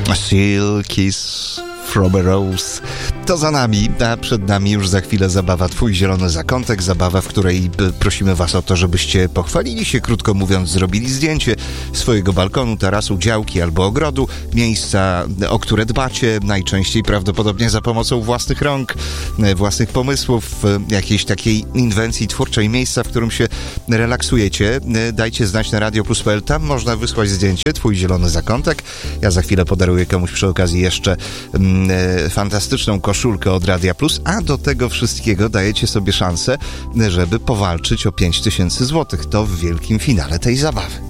Kiss from a Rose. To za nami, a przed nami już za chwilę zabawa Twój Zielony Zakątek, zabawa, w której prosimy Was o to, żebyście pochwalili się, krótko mówiąc, zrobili zdjęcie swojego balkonu, tarasu, działki albo ogrodu, miejsca, o które dbacie, najczęściej prawdopodobnie za pomocą własnych rąk, własnych pomysłów, jakiejś takiej inwencji twórczej, miejsca, w którym się relaksujecie. Dajcie znać na radioplus.pl, tam można wysłać zdjęcie Twój Zielony Zakątek. Ja za chwilę podaruję komuś przy okazji jeszcze fantastyczną koszulkę od Radia Plus, a do tego wszystkiego dajecie sobie szansę, żeby powalczyć o 5000 zł. To w wielkim finale tej zabawy.